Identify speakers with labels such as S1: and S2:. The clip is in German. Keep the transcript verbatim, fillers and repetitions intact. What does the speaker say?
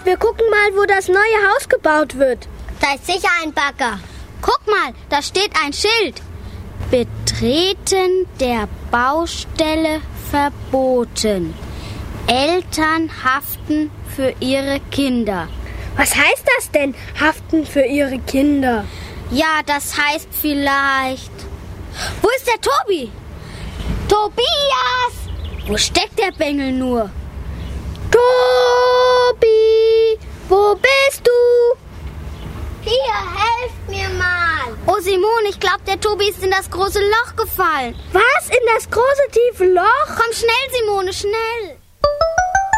S1: Wir gucken mal, wo das neue Haus gebaut wird.
S2: Da ist sicher ein Bagger. Guck mal, da steht ein Schild. Betreten der Baustelle verboten. Eltern haften für ihre Kinder.
S1: Was heißt das denn, haften für ihre Kinder?
S2: Ja, das heißt vielleicht... Wo ist der Tobi? Tobias! Wo steckt der Bengel nur?
S1: Tobi, wo bist du?
S2: Hier, helft mir mal. Oh, Simone, ich glaube, der Tobi ist in das große Loch gefallen.
S1: Was? In das große tiefe Loch?
S2: Komm schnell, Simone, schnell.